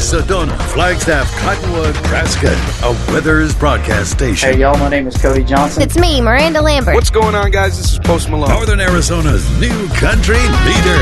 Sedona, Flagstaff, Cottonwood, Nebraska, a Weathers broadcast station. Hey, y'all, my name is Cody Johnson. It's me, Miranda Lambert. What's going on, guys? This is Post Malone. Northern Arizona's new country leader.